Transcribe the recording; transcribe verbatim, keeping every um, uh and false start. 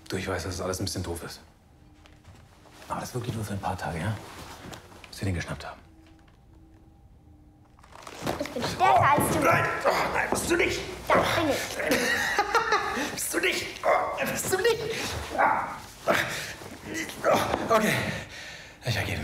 Du, ich weiß, dass das alles ein bisschen doof ist. Aber das wirklich nur für ein paar Tage, ja? Bis wir den geschnappt haben. Ich bin stärker oh, als du. Nein, oh, nein, bist du nicht. Da bin ich. Bist du nicht. Oh, bist du nicht. Okay, ich ergebe.